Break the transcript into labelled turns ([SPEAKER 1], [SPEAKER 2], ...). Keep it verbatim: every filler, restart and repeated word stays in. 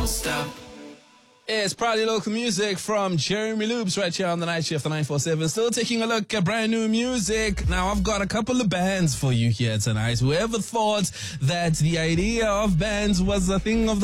[SPEAKER 1] stop.
[SPEAKER 2] It's probably local music from Jeremy Loops right here on the night shift, the nine four seven. Still taking a look at brand new music. Now, I've got a couple of bands for you here tonight. Whoever thought that the idea of bands was a thing of the